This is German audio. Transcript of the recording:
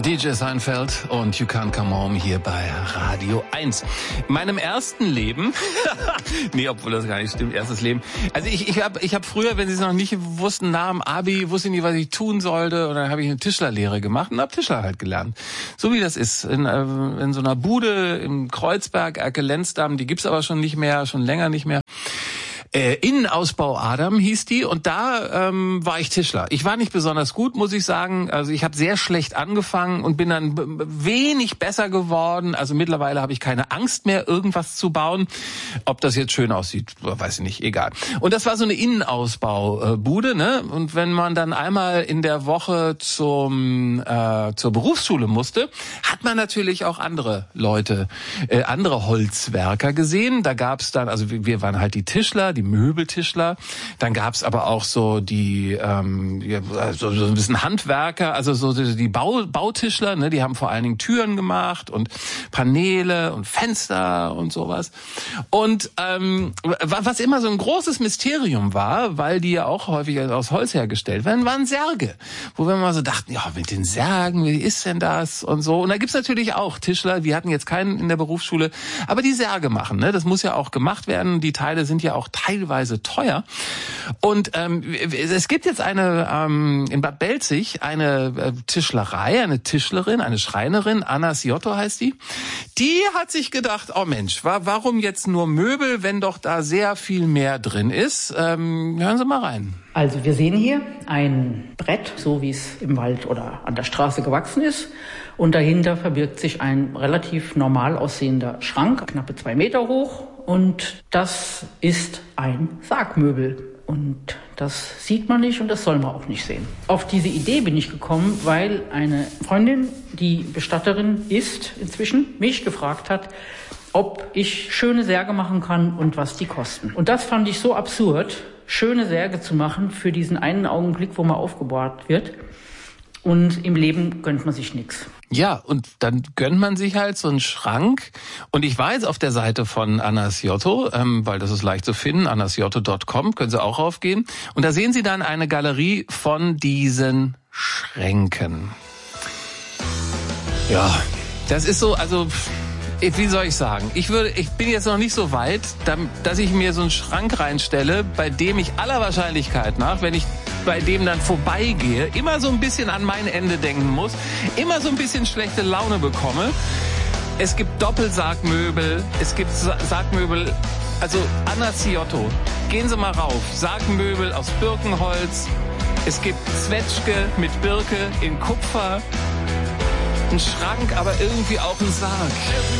DJ Seinfeld und You Can't Come Home hier bei Radio 1. In meinem ersten Leben, nee, obwohl das gar nicht stimmt, erstes Leben. Also ich hab früher, wenn Sie es noch nicht wussten, nach dem Abi, wusste ich nicht, was ich tun sollte. Und dann habe ich eine Tischlerlehre gemacht und habe Tischler halt gelernt. So wie das ist. In so einer Bude im Kreuzberg, Erkelenzdam, die gibt's aber schon nicht mehr, schon länger nicht mehr. Innenausbau Adam hieß die und da war ich Tischler. Ich war nicht besonders gut, muss ich sagen. Also ich habe sehr schlecht angefangen und bin dann wenig besser geworden. Also mittlerweile habe ich keine Angst mehr, irgendwas zu bauen. Ob das jetzt schön aussieht, weiß ich nicht, egal. Und das war so eine Innenausbaubude, ne? Und wenn man dann einmal in der Woche zur Berufsschule musste, hat man natürlich auch andere Leute, andere Holzwerker gesehen. Da gab's dann, also wir waren halt die Tischler, die Möbeltischler. Dann gab's aber auch so die so ein bisschen Handwerker, also so die Bautischler, ne, die haben vor allen Dingen Türen gemacht und Paneele und Fenster und sowas. Und was immer so ein großes Mysterium war, weil die ja auch häufig aus Holz hergestellt werden, waren Särge. Wo wir mal so dachten, ja, mit den Särgen, wie ist denn das und so. Und da gibt's natürlich auch Tischler, wir hatten jetzt keinen in der Berufsschule, aber die Särge machen, ne, das muss ja auch gemacht werden. Die Teile sind ja auch teilweise teuer. Und es gibt jetzt in Bad Belzig eine Tischlerei, eine Tischlerin, eine Schreinerin, Anna Sciotto heißt die. Die hat sich gedacht, oh Mensch, warum jetzt nur Möbel, wenn doch da sehr viel mehr drin ist? Hören Sie mal rein. Also wir sehen hier ein Brett, so wie es im Wald oder an der Straße gewachsen ist. Und dahinter verbirgt sich ein relativ normal aussehender Schrank, knappe 2 Meter hoch. Und das ist ein Sargmöbel. Und das sieht man nicht und das soll man auch nicht sehen. Auf diese Idee bin ich gekommen, weil eine Freundin, die Bestatterin ist inzwischen, mich gefragt hat, ob ich schöne Särge machen kann und was die kosten. Und das fand ich so absurd, schöne Särge zu machen für diesen einen Augenblick, wo man aufgebahrt wird. Und im Leben gönnt man sich nichts. Ja, und dann gönnt man sich halt so einen Schrank. Und ich war jetzt auf der Seite von Anna Sciotto, weil das ist leicht zu finden, annasciotto.com, können Sie auch raufgehen. Und da sehen Sie dann eine Galerie von diesen Schränken. Ja, das ist so, also wie soll ich sagen? Ich bin jetzt noch nicht so weit, dass ich mir so einen Schrank reinstelle, bei dem ich aller Wahrscheinlichkeit nach, wenn ich bei dem dann vorbeigehe, immer so ein bisschen an mein Ende denken muss, immer so ein bisschen schlechte Laune bekomme. Es gibt Doppelsargmöbel, es gibt Sargmöbel, also Anna Sciotto, gehen Sie mal rauf, Sargmöbel aus Birkenholz, es gibt Zwetschge mit Birke in Kupfer, ein Schrank, aber irgendwie auch ein Sarg.